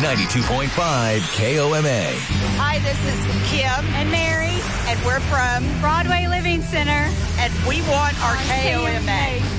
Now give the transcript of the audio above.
92.5 KOMA. Hi, this is Kim and Mary, and we're from Broadway Living Center, and we want our KOMA.